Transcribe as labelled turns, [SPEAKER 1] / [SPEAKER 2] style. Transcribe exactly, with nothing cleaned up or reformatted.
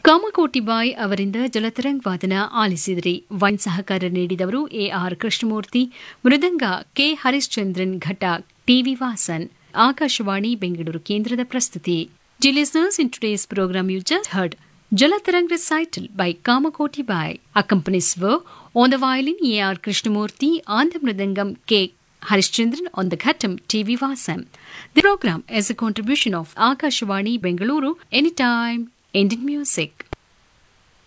[SPEAKER 1] ಕಾಮಕೋಟಿ ಬಾಯ್ ಅವರಿಂದ ಜಲತರಂಗ್ ವಾದನ ಆಲಿಸಿದ್ರಿ. ವೈನ್ ಸಹಕಾರ ನೀಡಿದವರು ಎಆರ್ ಕೃಷ್ಣಮೂರ್ತಿ, ಮೃದಂಗ ಕೆ ಹರಿಶ್ಚಂದ್ರನ್, ಘಟ ಟಿವಿ ವಾಸನ್. ಆಕಾಶವಾಣಿ ಬೆಂಗಳೂರು ಕೇಂದ್ರದ ಪ್ರಸ್ತುತಿ. Dear listeners, in today's program you just heard Jalatarang recital by Kamakoti Bai. Accompanies were on the violin A R Krishnamurthy, on the mridangam K. Harishchandran, on the ghatam T V Vasam. The program is a contribution of Akashvani Bengaluru, Anytime Indian Music.